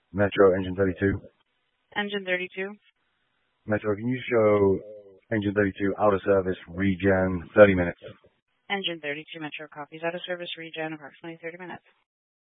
Metro, engine 32. Engine 32. Metro, can you show engine 32 out of service, regen, 30 minutes? Engine 32 Metro copies out of service regen approximately 30 minutes.